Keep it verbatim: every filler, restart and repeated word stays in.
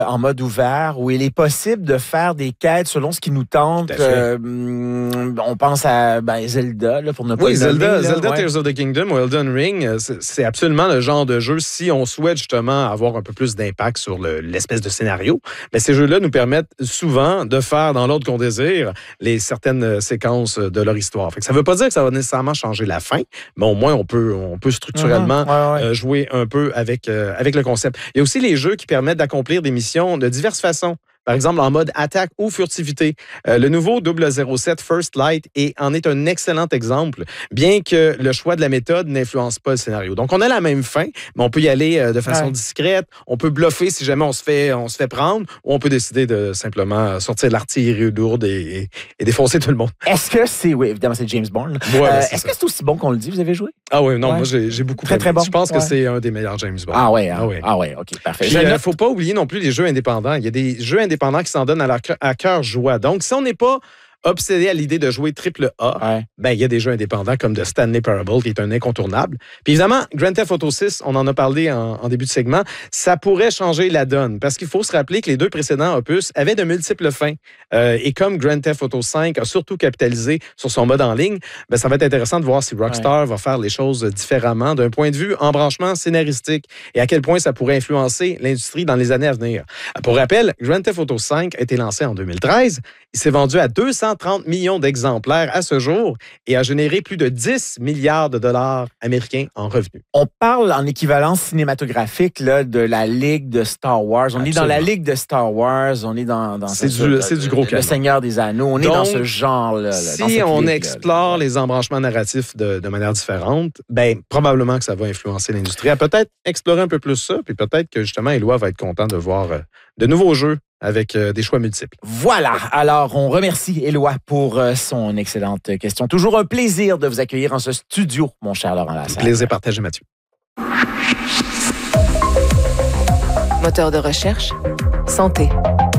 en mode ouvert où il est possible de faire des quêtes selon ce qui nous tente. Euh, on pense à ben, Zelda, là, pour ne pas oui, le Zelda, nommer. Là, Zelda ouais. Tears of the Kingdom ou Elden Ring, c'est, c'est absolument le genre de jeu, si on souhaite justement avoir un peu plus d'impact sur le, l'espèce de scénario, mais ces jeux-là nous permettent souvent de faire dans l'ordre qu'on désire les certaines séquences de leur histoire. Fait que ça ne veut pas dire que ça va nécessairement changer la fin, mais au moins on peut, on peut structurellement mm-hmm. ouais, ouais. Euh, jouer un peu avec, euh, avec le concept. Il y a aussi les jeux qui permettent d'accomplir des missions de diverses façons. Par exemple, en mode attaque ou furtivité. Euh, le nouveau double zéro sept First Light est, en est un excellent exemple, bien que le choix de la méthode n'influence pas le scénario. Donc, on a la même fin, mais on peut y aller euh, de façon ouais. discrète. On peut bluffer si jamais on se fait, on se fait prendre, ou on peut décider de simplement sortir de l'artillerie lourde et, et, et défoncer tout le monde. Est-ce que c'est... Oui, évidemment, c'est James Bond. Ouais, euh, ben, est-ce ça. que c'est aussi bon qu'on le dit? Vous avez joué? Ah oui, non, ouais. moi, j'ai, j'ai beaucoup Très, aimé. très bon. Je pense ouais. que c'est un des meilleurs James Bond. Ah oui, hein? ah, oui. ah oui, OK, parfait. Il ne faut pas oublier non plus les jeux indépendants. Il y a des jeux indépendants qui s'en donnent à, leur, à cœur joie. Donc, si on n'est pas obsédé à l'idée de jouer triple A, ouais. ben, il y a des jeux indépendants comme The Stanley Parable, qui est un incontournable. Puis évidemment, Grand Theft Auto six, on en a parlé en, en début de segment, ça pourrait changer la donne, parce qu'il faut se rappeler que les deux précédents opus avaient de multiples fins. Euh, et comme Grand Theft Auto cinq a surtout capitalisé sur son mode en ligne, ben, ça va être intéressant de voir si Rockstar ouais. va faire les choses différemment d'un point de vue embranchement scénaristique et à quel point ça pourrait influencer l'industrie dans les années à venir. Pour rappel, Grand Theft Auto cinq a été lancé en deux mille treize. Il s'est vendu à deux cent trente millions d'exemplaires à ce jour et a généré plus de dix milliards de dollars américains en revenus. On parle en équivalence cinématographique là, de la Ligue de Star Wars. On Absolument. est dans la Ligue de Star Wars. On est dans... dans c'est, ce, du, ce, c'est du gros Le canon. Seigneur des Anneaux. On Donc, est dans ce genre-là. Là, si dans on ligue, explore là, là. les embranchements narratifs de, de manière différente, ben, probablement que ça va influencer l'industrie à peut-être explorer un peu plus ça, puis peut-être que justement, Éloi va être content de voir euh, de nouveaux jeux avec euh, des choix multiples. Voilà. Alors, on remercie Éloi pour euh, son excellente question. Toujours un plaisir de vous accueillir en ce studio, mon cher Laurent Lassalle. Plaisir partagé, Mathieu. Moteur de recherche, santé.